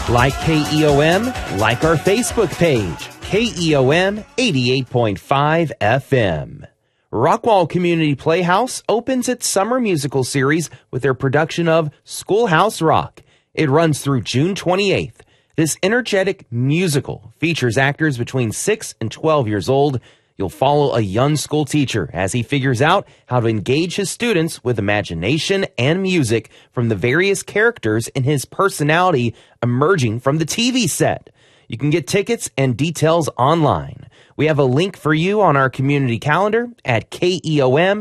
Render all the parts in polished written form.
Like KEOM, like our Facebook page, KEOM 88.5 FM. Rockwall Community Playhouse opens its summer musical series with their production of Schoolhouse Rock. It runs through June 28th. This energetic musical features actors between 6 and 12 years old. You'll follow a young school teacher as he figures out how to engage his students with imagination and music from the various characters in his personality emerging from the TV set. You can get tickets and details online. We have a link for you on our community calendar at KEOM.FM.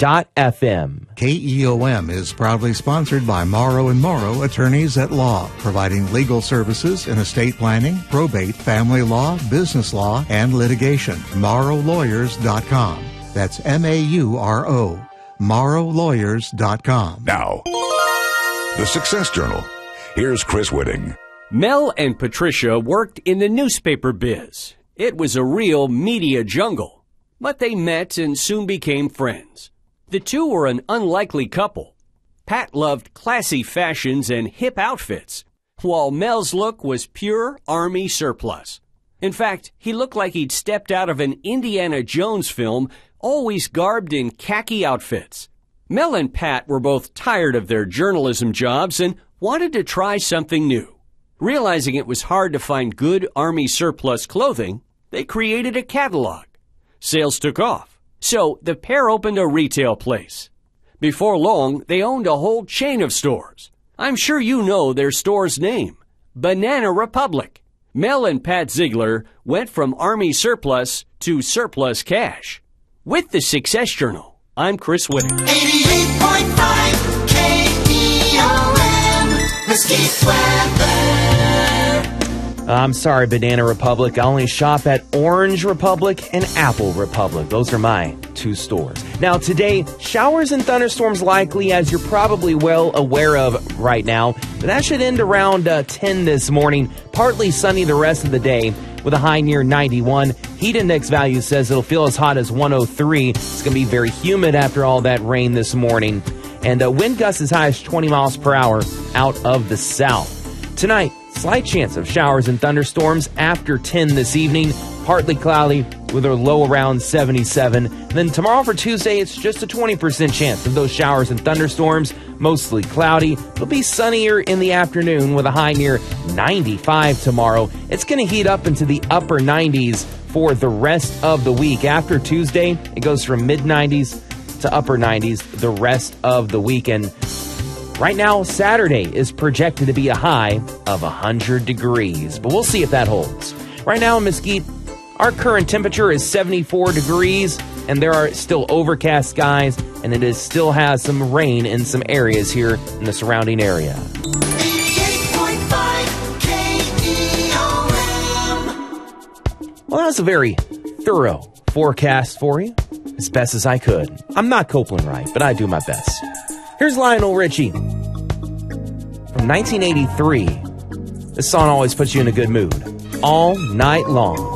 KEOM is proudly sponsored by Morrow & Morrow Attorneys at Law, providing legal services in estate planning, probate, family law, business law, and litigation. MorrowLawyers.com. That's M-A-U-R-O. MorrowLawyers.com. Now, the Success Journal. Here's Chris Whitting. Mel and Patricia worked in the newspaper biz. It was a real media jungle, but they met and soon became friends. The two were an unlikely couple. Pat loved classy fashions and hip outfits, while Mel's look was pure Army surplus. In fact, he looked like he'd stepped out of an Indiana Jones film, always garbed in khaki outfits. Mel and Pat were both tired of their journalism jobs and wanted to try something new. Realizing it was hard to find good Army surplus clothing, they created a catalog. Sales took off, so the pair opened a retail place. Before long, they owned a whole chain of stores. I'm sure you know their store's name, Banana Republic. Mel and Pat Ziegler went from Army surplus to surplus cash. With the Success Journal, I'm Chris Whitting. 88.5 KEOM, Mesquite Weather. I'm sorry, Banana Republic. I only shop at Orange Republic and Apple Republic. Those are my two stores. Now, today, showers and thunderstorms likely, as you're probably well aware of right now. But that should end around 10 this morning. Partly sunny the rest of the day with a high near 91. Heat index value says it'll feel as hot as 103. It's going to be very humid after all that rain this morning. And wind gusts as high as 20 miles per hour out of the south. Tonight, slight chance of showers and thunderstorms after 10 this evening. Partly cloudy with a low around 77. And then tomorrow for Tuesday, it's just a 20% chance of those showers and thunderstorms. Mostly cloudy. It'll be sunnier in the afternoon with a high near 95 tomorrow. It's going to heat up into the upper 90s for the rest of the week. After Tuesday, it goes from mid-90s to upper 90s the rest of the weekend. Right now, Saturday is projected to be a high of 100 degrees, but we'll see if that holds. Right now in Mesquite, our current temperature is 74 degrees, and there are still overcast skies, and it still has some rain in some areas here in the surrounding area. 88.5 KEOM. Well, that's a very thorough forecast for you, as best as I could. I'm not Copeland Wright, but I do my best. Here's Lionel Richie from 1983. This song always puts you in a good mood all night long.